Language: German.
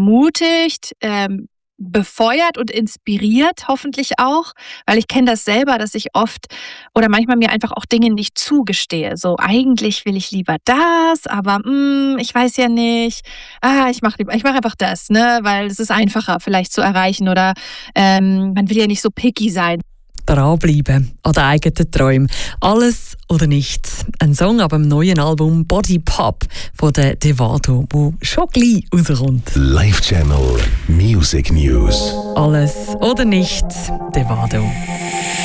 ermutigt, befeuert und inspiriert hoffentlich auch, weil ich kenne das selber, dass ich oft oder manchmal mir einfach auch Dinge nicht zugestehe. So, eigentlich will ich lieber das, aber ich weiß ja nicht. Ich mache einfach das, ne, weil es ist einfacher vielleicht zu erreichen oder man will ja nicht so picky sein. Dranbleiben an den eigenen Träumen. Alles oder nichts. Ein Song ab dem neuen Album Body Pop von der Devado, wo schon gleich rauskommt. Live Channel Music News. Alles oder nichts. Devado.